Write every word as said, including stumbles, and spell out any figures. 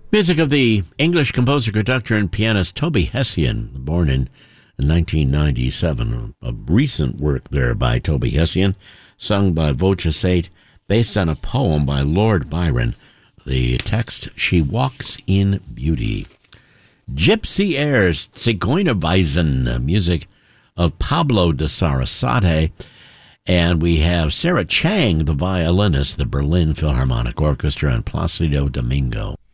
Music of the English composer, conductor, and pianist Toby Hessian, born in nineteen ninety-seven. A recent work there by Toby Hessian, sung by Voce Sate, based on a poem by Lord Byron. The text, She Walks in Beauty. Gypsy Airs, Zigeunerweisen, music of Pablo de Sarasate. And we have Sarah Chang, the violinist, the Berlin Philharmonic Orchestra, and Placido Domingo.